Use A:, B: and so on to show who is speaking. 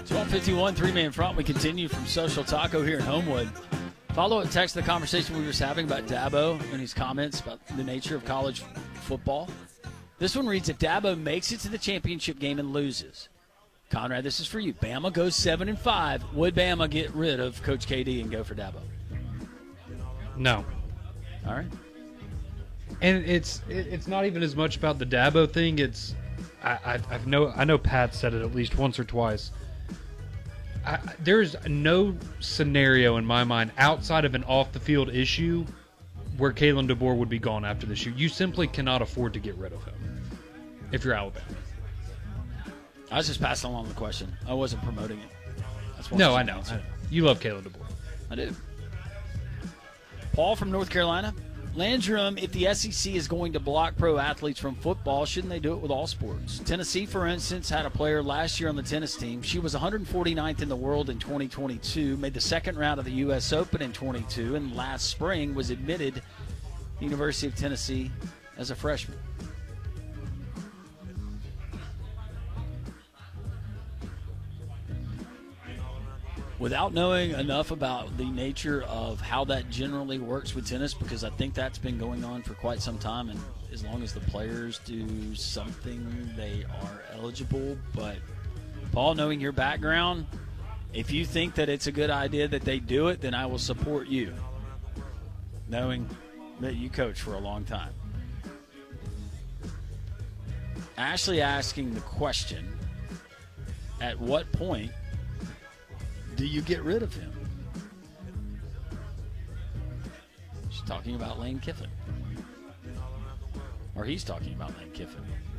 A: 12:51, three-man front. We continue from Social Taco here in Homewood. Follow and text the conversation we were just having about Dabo and his comments about the nature of college football. This one reads, if Dabo makes it to the championship game and loses, Conrad, this is for you. Bama goes 7-5. Would Bama get rid of Coach KD and go for Dabo?
B: No.
A: All right.
B: And it's not even as much about the Dabo thing. It's I know Pat said it at least once or twice. There's no scenario in my mind outside of an off-the-field issue where Kalen DeBoer would be gone after this year. You simply cannot afford to get rid of him if you're Alabama.
A: I was just passing along the question. I wasn't promoting it. That's
B: I know. You love Kalen DeBoer.
A: I do. Paul from North Carolina. Landrum, if the SEC is going to block pro athletes from football, shouldn't they do it with all sports? Tennessee, for instance, had a player last year on the tennis team. She was 149th in the world in 2022, made the second round of the U.S. Open in 22, and last spring was admitted to the University of Tennessee as a freshman. Without knowing enough about the nature of how that generally works with tennis, because I think that's been going on for quite some time, and as long as the players do something, they are eligible. But, Paul, knowing your background, if you think that it's a good idea that they do it, then I will support you, knowing that you coach for a long time. Ashley asking the question, at what point do you get rid of him? She's talking about Lane Kiffin. Or he's talking about Lane Kiffin.